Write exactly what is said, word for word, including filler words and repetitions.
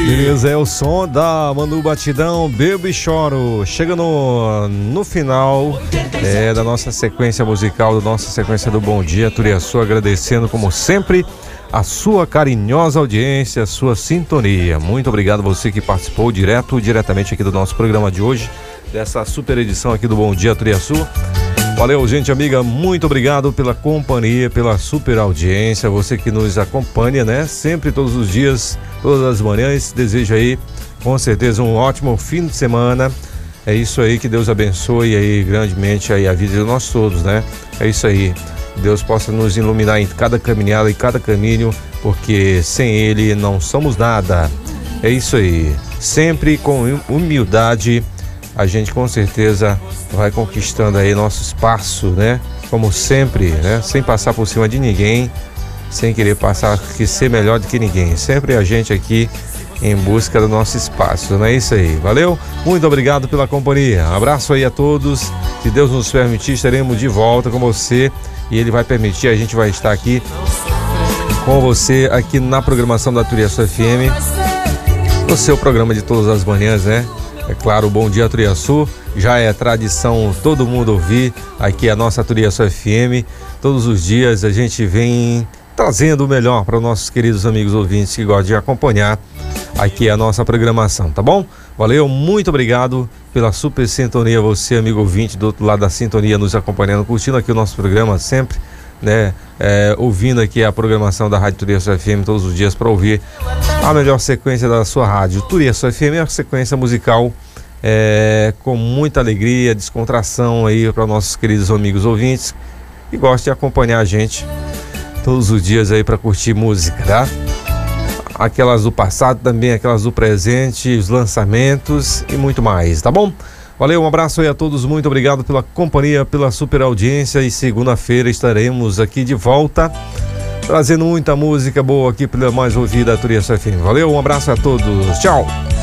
Beleza, é o som da Manu Batidão, Bebo e Choro. Chega no, no final é, da nossa sequência musical, da nossa sequência do Bom Dia Turiaçu, agradecendo como sempre a sua carinhosa audiência, a sua sintonia. Muito obrigado a você que participou direto, diretamente aqui do nosso programa de hoje, dessa super edição aqui do Bom Dia Turiaçu. Valeu, gente amiga, muito obrigado pela companhia, pela super audiência, você que nos acompanha, né? Sempre, todos os dias, todas as manhãs. Desejo aí, com certeza, um ótimo fim de semana. É isso aí, que Deus abençoe aí grandemente aí a vida de nós todos, né? É isso aí. Deus possa nos iluminar em cada caminhada, em cada caminho, porque sem Ele não somos nada. É isso aí. Sempre com humildade, a gente com certeza vai conquistando aí nosso espaço, né? Como sempre, né? Sem passar por cima de ninguém, sem querer passar que ser melhor do que ninguém. Sempre a gente aqui em busca do nosso espaço, não é isso aí? Valeu? Muito obrigado pela companhia. Um abraço aí a todos. Se Deus nos permitir, estaremos de volta com você e Ele vai permitir, a gente vai estar aqui com você aqui na programação da Turiaçu F M, no seu programa de todas as manhãs, né? É claro, o Bom Dia Turiaçu, já é tradição todo mundo ouvir aqui a nossa Turiaçu F M. Todos os dias a gente vem trazendo o melhor para os nossos queridos amigos ouvintes que gostam de acompanhar aqui a nossa programação, tá bom? Valeu, muito obrigado pela super sintonia, você amigo ouvinte do outro lado da sintonia, nos acompanhando, curtindo aqui o nosso programa sempre, né? É, ouvindo aqui a programação da Rádio Turiaçu F M todos os dias para ouvir a melhor sequência da sua rádio. Turiaçu F M é a sequência musical é, com muita alegria, descontração aí para nossos queridos amigos ouvintes que gostam de acompanhar a gente todos os dias aí para curtir música, tá? Aquelas do passado também, aquelas do presente, os lançamentos e muito mais, tá bom? Valeu, um abraço aí a todos, muito obrigado pela companhia, pela super audiência, e segunda-feira estaremos aqui de volta, trazendo muita música boa aqui pela mais ouvida Turiaçu F M. Valeu, um abraço a todos, tchau!